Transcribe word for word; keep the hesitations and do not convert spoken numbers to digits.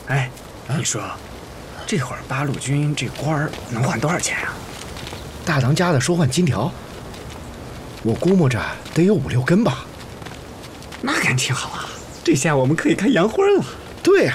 哎，你说，这会儿八路军这官儿能换多少钱啊？ 大当家的说换金条，我估摸着得有五六根吧。 那感情好啊，这下我们可以开洋荤了。 对啊。